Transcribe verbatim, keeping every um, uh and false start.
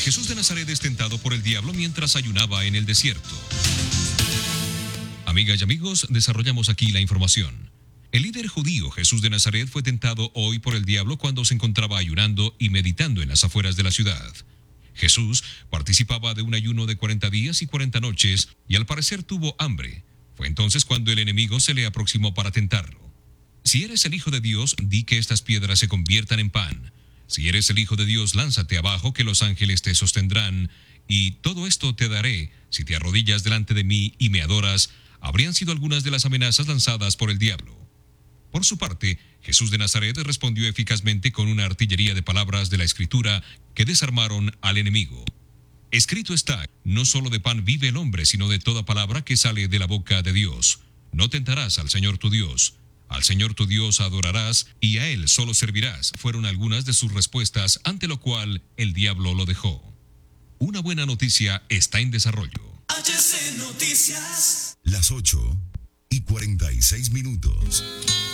Jesús de Nazaret es tentado por el diablo mientras ayunaba en el desierto. Amigas y amigos, desarrollamos aquí la información. El líder judío Jesús de Nazaret fue tentado hoy por el diablo cuando se encontraba ayunando y meditando en las afueras de la ciudad. Jesús participaba de un ayuno de cuarenta días y cuarenta noches y al parecer tuvo hambre. Fue entonces cuando el enemigo se le aproximó para tentarlo. Si eres el Hijo de Dios, di que estas piedras se conviertan en pan. Si eres el Hijo de Dios, lánzate abajo, que los ángeles te sostendrán. Y todo esto te daré, si te arrodillas delante de mí y me adoras, habrían sido algunas de las amenazas lanzadas por el diablo. Por su parte, Jesús de Nazaret respondió eficazmente con una artillería de palabras de la Escritura que desarmaron al enemigo. Escrito está, no solo de pan vive el hombre, sino de toda palabra que sale de la boca de Dios. No tentarás al Señor tu Dios. Al Señor tu Dios adorarás, y a Él solo servirás, fueron algunas de sus respuestas, ante lo cual el diablo lo dejó. Una buena noticia está en desarrollo. H C Noticias. Las ocho y cuarenta y seis minutos.